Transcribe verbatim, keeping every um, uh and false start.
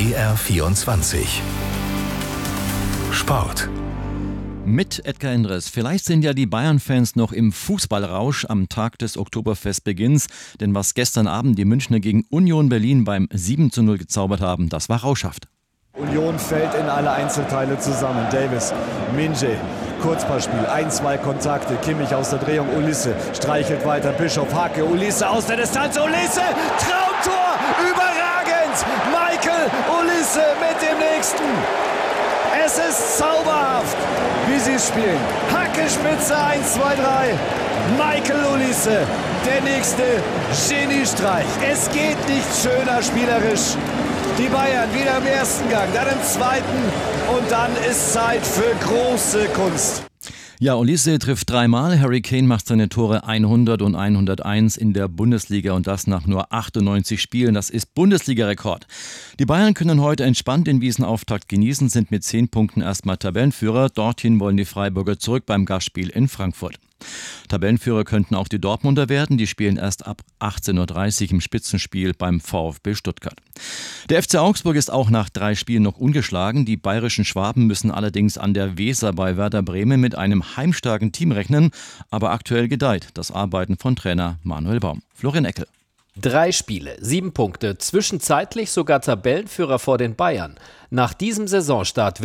B R vierundzwanzig Sport. Mit Edgar Endres. Vielleicht sind ja die Bayern-Fans noch im Fußballrausch am Tag des Oktoberfestbeginns. Denn was gestern Abend die Münchner gegen Union Berlin beim sieben zu null gezaubert haben, das war rauschhaft. Union fällt in alle Einzelteile zusammen. Davis, Minje, Kurzpassspiel, ein, zwei Kontakte. Kimmich aus der Drehung, Ulisse streichelt weiter. Bischof, Hacke, Ulisse aus der Distanz. Ulisse, Traumtor, überragend. Michael Ulisse mit dem nächsten. Es ist zauberhaft, wie sie spielen. Hacke, Spitze, eins, zwei, drei. Michael Ulisse, der nächste Geniestreich. Es geht nicht schöner spielerisch. Die Bayern wieder im ersten Gang, dann im zweiten und dann ist Zeit für große Kunst. Ja, Ulisse trifft dreimal. Harry Kane macht seine Tore hundert und hunderteins in der Bundesliga und das nach nur achtundneunzig Spielen. Das ist Bundesliga-Rekord. Die Bayern können heute entspannt den Wiesenauftakt genießen, sind mit zehn Punkten erstmal Tabellenführer. Dorthin wollen die Freiburger zurück beim Gastspiel in Frankfurt. Tabellenführer könnten auch die Dortmunder werden. Die spielen erst ab achtzehn Uhr dreißig im Spitzenspiel beim VfB Stuttgart. Der F C Augsburg ist auch nach drei Spielen noch ungeschlagen. Die bayerischen Schwaben müssen allerdings an der Weser bei Werder Bremen mit einem heimstarken Team rechnen. Aber aktuell gedeiht das Arbeiten von Trainer Manuel Baum. Florian Eckel. Drei Spiele, sieben Punkte, zwischenzeitlich sogar Tabellenführer vor den Bayern. Nach diesem Saisonstart